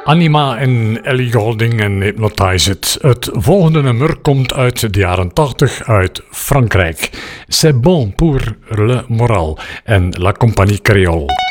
Anima en Ellie Goulding en Hypnotize It. Het volgende nummer komt uit de jaren 80 uit Frankrijk. C'est bon pour le moral en La Compagnie Créole.